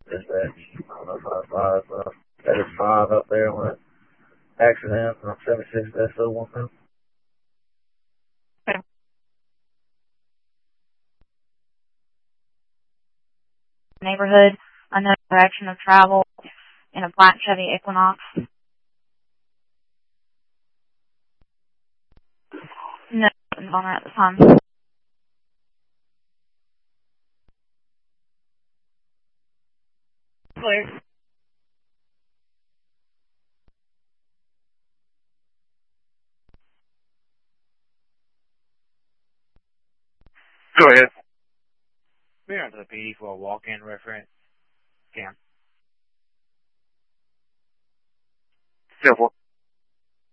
Dispatch. 955, that is 5 up there on an accident on 76-012. Okay. Neighborhood, unknown direction of travel in a black Chevy Equinox. No, nothing's on her at the time. Clear. Go ahead. We're on to the PD for a walk-in reference. Cam. 10-4.